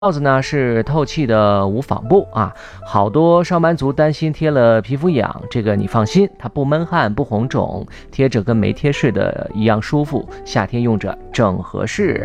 帽子呢是透气的无纺布啊，好多上班族担心贴了皮肤痒，这个你放心，它不闷汗不红肿，贴着跟没贴似的一样舒服，夏天用着正合适。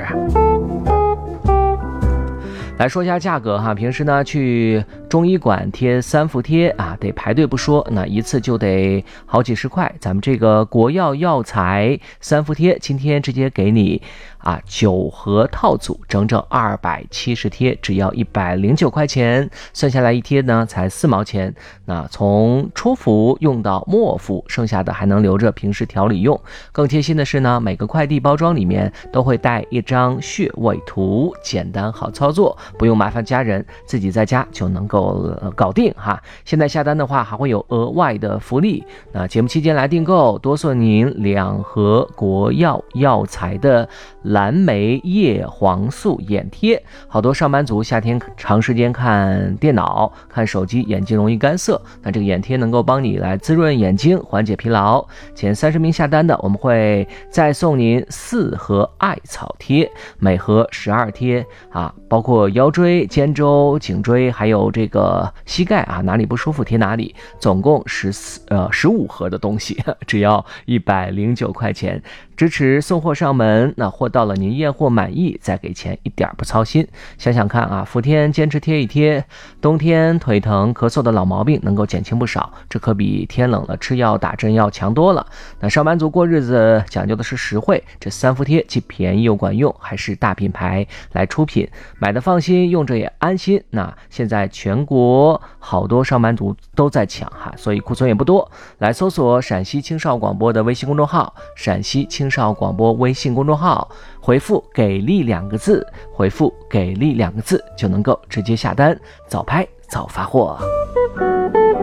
来说一下价格哈，平时呢去中医馆贴3伏贴啊，得排队不说，那一次就得好几十块。咱们这个国药药材3伏贴，今天直接给你9盒套组，整整270贴，只要109块钱，算下来一贴呢才4毛钱。那从初服用到末服，剩下的还能留着平时调理用。更贴心的是呢，每个快递包装里面都会带一张穴位图，简单好操作，不用麻烦家人，自己在家就能够搞定哈。现在下单的话还会有额外的福利，那节目期间来订购，多送您2盒国药药材的蓝莓叶黄素眼贴。好多上班族夏天长时间看电脑看手机，眼睛容易干涩，那这个眼贴能够帮你来滋润眼睛，缓解疲劳。前30名下单的，我们会再送您4盒艾草贴，每盒12贴包括腰椎、肩周、颈椎，还有这个膝盖哪里不舒服贴哪里，总共15盒的东西，只要109块钱，支持送货上门。那货到了您验货满意再给钱，一点不操心。想想看伏天坚持贴一贴，冬天腿疼咳嗽的老毛病能够减轻不少，这可比天冷了吃药打针要强多了。那上班族过日子讲究的是实惠，这3伏贴既便宜又管用，还是大品牌来出品，买的放心，用着也安心。那现在全国好多上班族都在抢所以库存也不多。来搜索陕西青少广播的微信公众号，陕西青少广播微信公众号，回复给力2个字，回复给力2个字就能够直接下单，早拍早发货。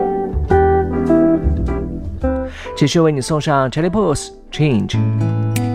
继续为你送上 Charlie Puth Change。